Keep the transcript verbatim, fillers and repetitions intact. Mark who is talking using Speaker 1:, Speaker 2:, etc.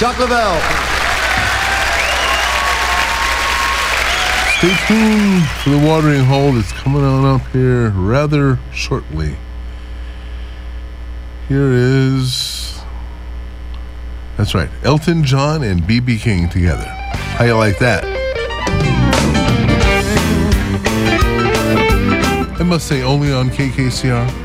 Speaker 1: Chuck Leavell.
Speaker 2: Stay tuned for the watering hole that's coming on up here rather shortly. Here is, that's right, Elton John and B B King together. How you like that? I must say, only on K K C R.